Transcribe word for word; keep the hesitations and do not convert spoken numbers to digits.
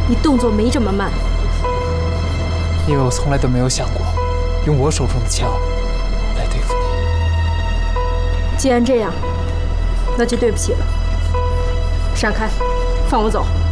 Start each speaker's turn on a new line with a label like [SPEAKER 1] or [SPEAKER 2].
[SPEAKER 1] 你动作没这么慢。
[SPEAKER 2] 因为我从来都没有想过用我手中的枪来对付你。
[SPEAKER 1] 既然这样，那就对不起了。闪开，放我走。